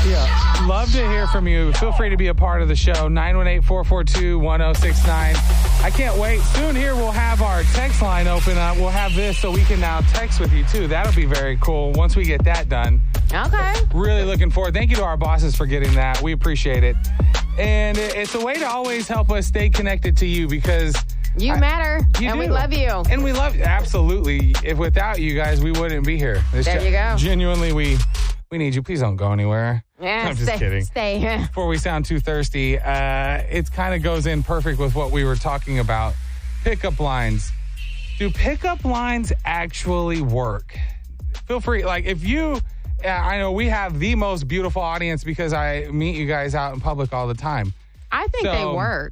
Yeah, love to hear from you. Feel free to be a part of the show. 918-442-1069. I can't wait. Soon here we'll have our text line open up. We'll have this so we can now text with you too. That'll be very cool once we get that done. Okay. Really looking forward. Thank you to our bosses for getting that. We appreciate it. And it's a way to always help us stay connected to you because you matter. And we love you. And we love you. Absolutely. If without you guys, we wouldn't be here. There you go. Genuinely, we need you. Please don't go anywhere. Yeah, I'm just kidding. Stay here. Before we sound too thirsty, it kind of goes in perfect with what we were talking about. Pickup lines. Do pickup lines actually work? Feel free. Like, if you... I know we have the most beautiful audience because I meet you guys out in public all the time. I think they work.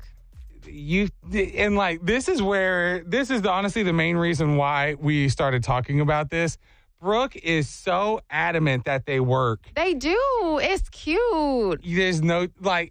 This is honestly the main reason why we started talking about this. Brooke is so adamant that they work. They do. It's cute. There's no,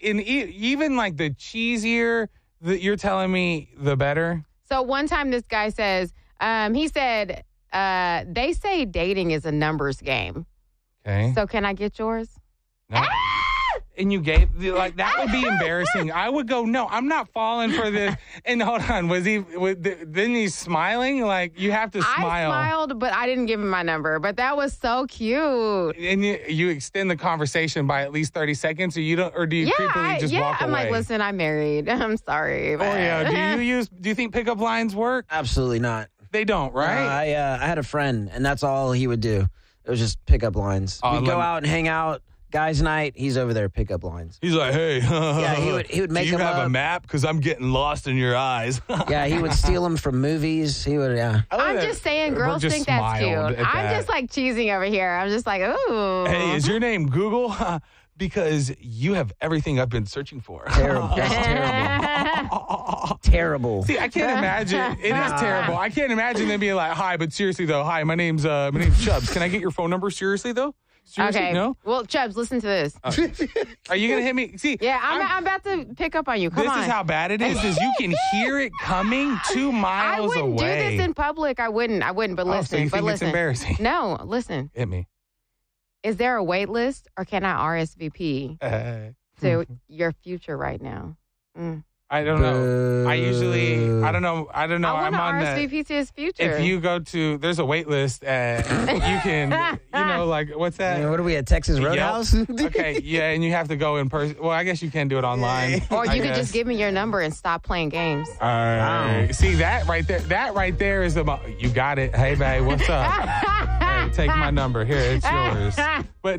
even the cheesier that you're telling me, the better. So one time this guy says, he said, they say dating is a numbers game. Okay. So can I get yours? No. And you gave, that would be embarrassing. I would go, no, I'm not falling for this. And hold on, then he's smiling? You have to smile. I smiled, but I didn't give him my number. But that was so cute. And you extend the conversation by at least 30 seconds, or do you creepily just walk away? I'm like, listen, I'm married. I'm sorry. But... Oh, yeah. Do you think pickup lines work? Absolutely not. They don't, right? I had a friend, and that's all he would do. It was just pickup lines. We'd go out and hang out. Guys' night, he's over there, pickup lines. He's like, hey. Yeah, he would make them up. Do you have a map? Because I'm getting lost in your eyes. Yeah, he would steal them from movies. He would, yeah. I'm just saying, girls think that's cute. I'm just cheesing over here. I'm just like, ooh. Hey, is your name Google? Because you have everything I've been searching for. Terrible. That's terrible. Terrible. See, I can't imagine. It is terrible. I can't imagine them being like, hi, but seriously, though. Hi, my name's Chubbs. Can I get your phone number? Seriously, though? Seriously? Okay. No? Well, Chubbs, listen to this. Are you going to hit me? See, yeah, I'm about to pick up on you. Come on. This is how bad it is you can hear it coming 2 miles away. I wouldn't do this in public. I wouldn't. But listen. So you think it's embarrassing? No, listen. Hit me. Is there a wait list, or can I RSVP to your future right now? I don't know. I don't know. I want to RSVP to his future. If you go to, there's a wait list. You can, what's that? What are we at, Texas Roadhouse? Okay, yeah, and you have to go in person. Well, I guess you can do it online. Or you could just give me your number and stop playing games. All right. Wow. See, that right there is you got it. Hey, babe, what's up? Hey, take my number. Here, it's yours. But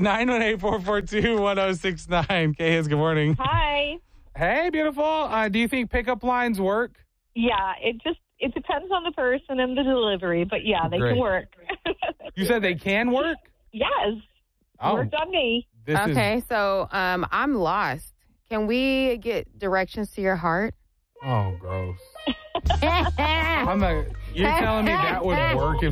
918-442-1069. K-Hits, good morning. Hi. Hey, beautiful. Do you think pickup lines work? Yeah, it depends on the person and the delivery, but yeah, they can work. You said they can work? Yes. Worked on me. So I'm lost. Can we get directions to your heart? Oh, gross. You're telling me that would work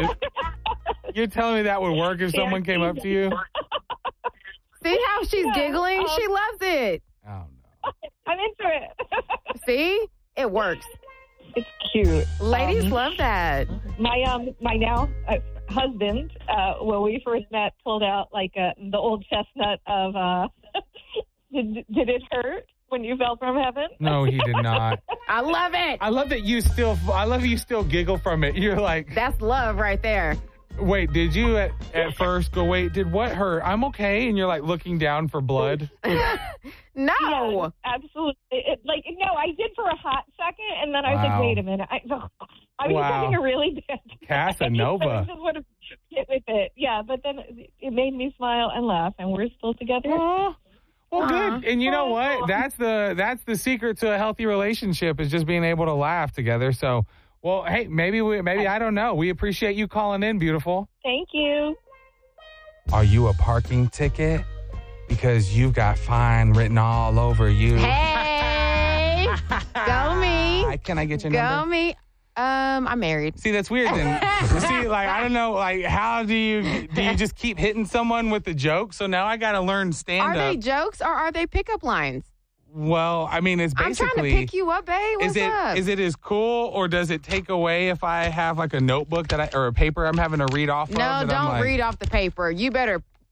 if someone came up to you? See how she's giggling? She loves it. Oh, no. I'm into it. See? It works. It's cute. Ladies love that. My now husband, when we first met, pulled out the old chestnut of, did it hurt when you fell from heaven? No, he did not. I love it. I love that you still giggle from it. You're like. That's love right there. Wait, did you at first go, wait, did what hurt? I'm okay. And you're looking down for blood. No. Yeah, absolutely. No, I did for a hot second. And then I was like, wait a minute. I was just having a really bad day. Casanova. I just want to get with it. Yeah, but then it made me smile and laugh. And we're still together. Well, good. And you know what? That's the secret to a healthy relationship is just being able to laugh together. So, well, hey, maybe I don't know. We appreciate you calling in, beautiful. Thank you. Are you a parking ticket? Because you've got fine written all over you. Hey, go me. Can I get your number? Go me. I'm married. See, that's weird then. See, I don't know, how do you just keep hitting someone with the joke? So now I got to learn stand-up. Are they jokes or are they pickup lines? Well, I mean, it's basically... I'm trying to pick you up, babe. What's up? Is it as cool, or does it take away if I have a notebook or a paper I'm having to read off of? No, don't read off the paper. You better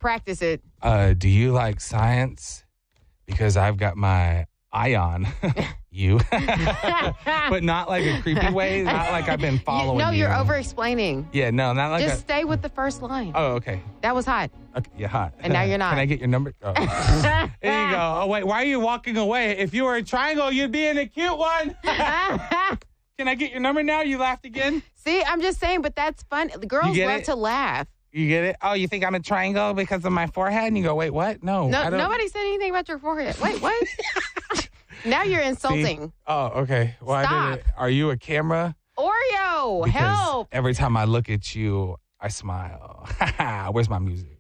Practice it. Do you like science? Because I've got my eye on you. But not like a creepy way. Not like I've been following you. No, you're over-explaining. Yeah, no, not like Just stay with the first line. Oh, okay. That was hot. Okay, yeah, hot. And now you're not. Can I get your number? Oh. There you go. Oh, wait, why are you walking away? If you were a triangle, you'd be in a cute one. Can I get your number now? You laughed again? See, I'm just saying, but that's fun. The girls love to laugh. You get it? Oh, you think I'm a triangle because of my forehead? And you go, wait, what? No, nobody said anything about your forehead. Wait, what? Now you're insulting. See? Oh, okay. Well, Stop. I did it. Are you a camera? Oreo, Because help. every time I look at you, I smile. Where's my music?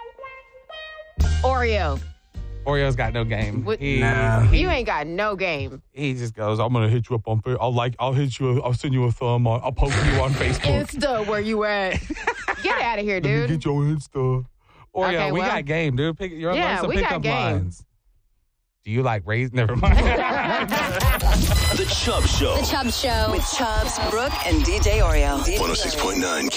Oreo. Oreo's got no game. You ain't got no game. He just goes, I'm gonna hit you up on Facebook. I'll send you a thumb. I'll poke you on Facebook. Insta, where you at? Get out of here, Let me dude. get your Insta. Oreo, Okay, we got game, dude. You're on some we pickup got game. lines. Do you like raisins? Never mind. The Chubb Show. The Chubb Show. With Chubbs, Brooke, and DJ Oreo. 106.9